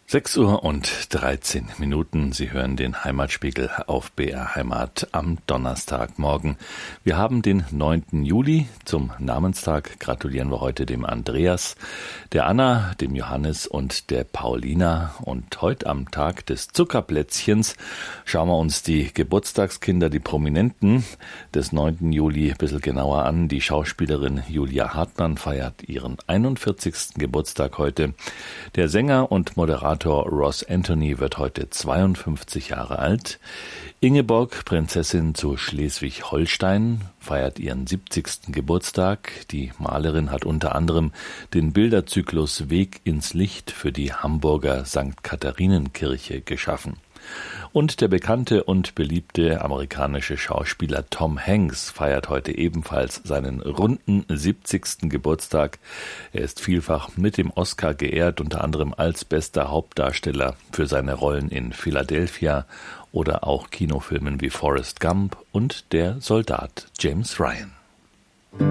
6:13 Uhr. Sie hören den Heimatspiegel auf BR Heimat am Donnerstagmorgen. Wir haben den 9. Juli. Zum Namenstag gratulieren wir heute dem Andreas, der Anna, dem Johannes und der Paulina. Und heute am Tag des Zuckerplätzchens schauen wir uns die Geburtstagskinder, die Prominenten des 9. Juli ein bisschen genauer an. Die Schauspielerin Julia Hartmann feiert ihren 41. Geburtstag heute. Der Sänger und Moderator Ross Anthony wird heute 52 Jahre alt. Ingeborg, Prinzessin zu Schleswig-Holstein, feiert ihren 70. Geburtstag. Die Malerin hat unter anderem den Bilderzyklus Weg ins Licht für die Hamburger St. Katharinenkirche geschaffen. Und der bekannte und beliebte amerikanische Schauspieler Tom Hanks feiert heute ebenfalls seinen runden 70. Geburtstag. Er ist vielfach mit dem Oscar geehrt, unter anderem als bester Hauptdarsteller für seine Rollen in Philadelphia oder auch Kinofilmen wie Forrest Gump und Der Soldat James Ryan.